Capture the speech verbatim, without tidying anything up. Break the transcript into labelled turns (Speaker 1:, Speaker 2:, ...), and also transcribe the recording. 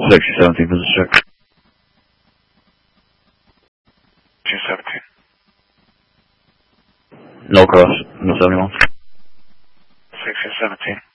Speaker 1: sixty seventeen, position check.
Speaker 2: two seventeen.
Speaker 1: No cross, no seventy-one.
Speaker 2: sixty seventeen.